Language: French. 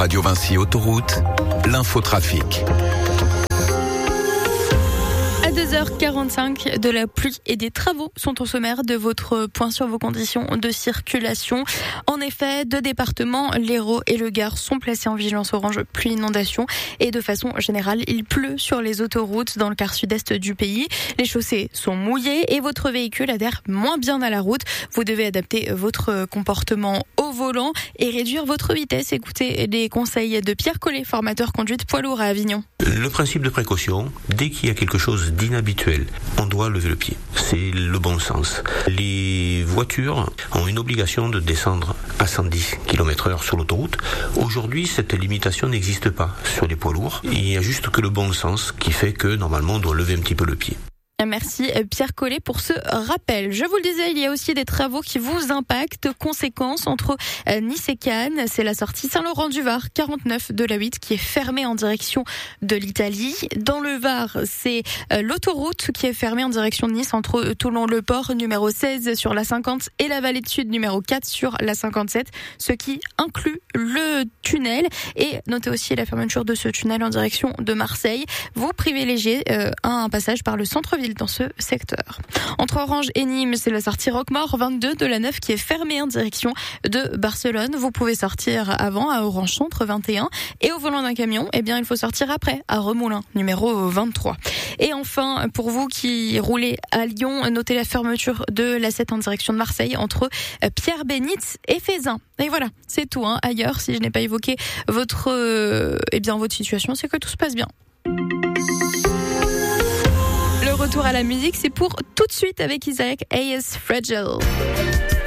Radio Vinci Autoroute, l'infotrafic. À 2h45, de la pluie et des travaux sont au sommaire de votre point sur vos conditions de circulation. En effet, 2 départements, l'Hérault et le Gard, sont placés en vigilance orange pluie inondation. Et de façon générale, il pleut sur les autoroutes dans le quart sud-est du pays. Les chaussées sont mouillées et votre véhicule adhère moins bien à la route. Vous devez adapter votre comportement au volant et réduire votre vitesse. Écoutez les conseils de Pierre Collet, formateur conduite poids lourd à Avignon. Le principe de précaution, dès qu'il y a quelque chose d'inhabituel, on doit lever le pied. C'est le bon sens. Les voitures ont une obligation de descendre à 110 km/h sur l'autoroute. Aujourd'hui, cette limitation n'existe pas sur les poids lourds. Il n'y a juste que le bon sens qui fait que normalement on doit lever un petit peu le pied. Merci Pierre Collet pour ce rappel. Je vous le disais, il y a aussi des travaux qui vous impactent. Conséquence entre Nice et Cannes, c'est la sortie Saint-Laurent-du-Var, 49 de la 8 qui est fermée en direction de l'Italie. Dans le Var, c'est l'autoroute qui est fermée en direction de Nice entre Toulon-le-Port, numéro 16 sur la 50 et la Vallée de Sud, numéro 4 sur la 57, ce qui inclut le tunnel. Et notez aussi la fermeture de ce tunnel en direction de Marseille. Vous privilégiez un passage par le centre-ville dans ce secteur. Entre Orange et Nîmes, c'est la sortie Roquemort 22 de la 9 qui est fermée en direction de Barcelone. Vous pouvez sortir avant à Orange Centre 21 et au volant d'un camion, il faut sortir après à Remoulins numéro 23. Et enfin, pour vous qui roulez à Lyon, notez la fermeture de la 7 en direction de Marseille entre Pierre-Bénite et Fézin. Et voilà, c'est tout. Ailleurs, si je n'ai pas évoqué votre situation, c'est que tout se passe bien. Le retour à la musique, c'est pour tout de suite avec Isaac Hayes Fragile.